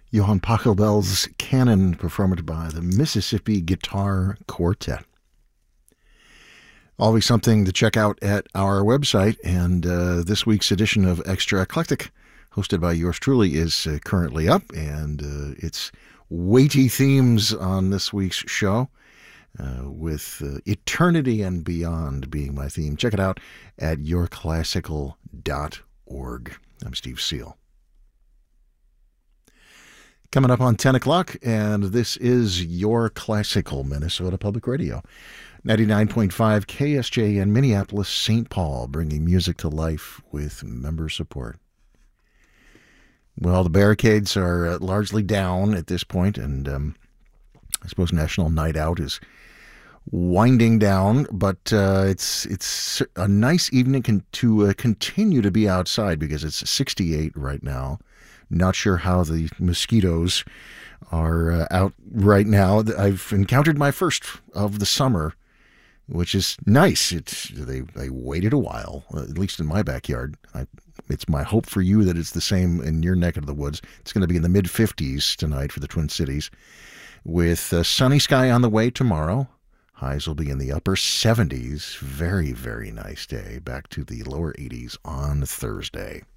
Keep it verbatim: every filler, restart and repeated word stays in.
Johann Pachelbel's Canon, performed by the Mississippi Guitar Quartet. Always something to check out at our website, and uh, this week's edition of Extra Eclectic, hosted by yours truly, is uh, currently up, and uh, it's weighty themes on this week's show, uh, with uh, eternity and beyond being my theme. Check it out at your classical dot org. I'm Steve Seal. Coming up on ten o'clock, and this is Your Classical Minnesota Public Radio. ninety-nine point five K S J in Minneapolis, Saint Paul, bringing music to life with member support. Well, the barricades are uh, largely down at this point, and um, I suppose National Night Out is winding down, but uh, it's it's a nice evening con- to uh, continue to be outside because it's sixty-eight right now. Not sure how the mosquitoes are uh, out right now. I've encountered my first of the summer, which is nice. It's they they waited a while, at least in my backyard. I, it's my hope for you that it's the same in your neck of the woods. It's going to be in the mid fifties tonight for the Twin Cities, with a sunny sky on the way tomorrow. Highs will be in the upper seventies. Very, very nice day. Back to the lower eighties on Thursday.